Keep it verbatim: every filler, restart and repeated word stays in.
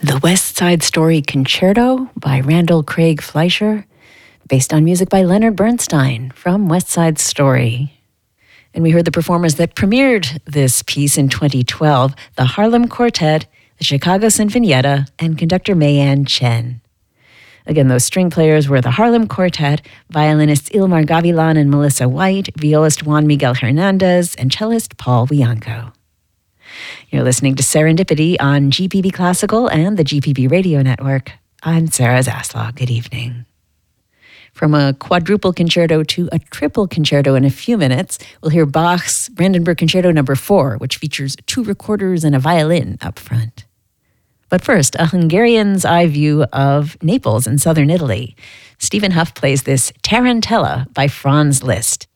The West Side Story Concerto by Randall Craig Fleischer, based on music by Leonard Bernstein from West Side Story. And we heard the performers that premiered this piece in twenty twelve, the Harlem Quartet, the Chicago Sinfonietta, and conductor Mayan Chen. Again, those string players were the Harlem Quartet, violinists Ilmar Gavilan and Melissa White, violist Juan Miguel Hernandez, and cellist Paul Bianco. You're listening to Serendipity on G P B Classical and the G P B Radio Network. I'm Sarah Zaslaw. Good evening. From a quadruple concerto to a triple concerto in a few minutes, we'll hear Bach's Brandenburg Concerto number four, which features two recorders and a violin up front. But first, a Hungarian's eye view of Naples in southern Italy. Stephen Huff plays this Tarantella by Franz Liszt.